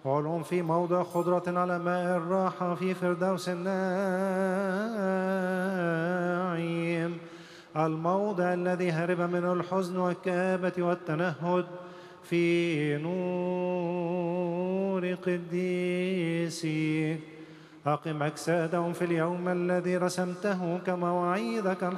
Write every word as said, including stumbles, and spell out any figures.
علوم في موضع خضرة على ماء الراحة في فردوس النعيم، الموضع الذي هرب منه الحزن والكآبة والتنهد، في نور قديسك. أقم أجسادهم في اليوم الذي رسمته كمواعيدك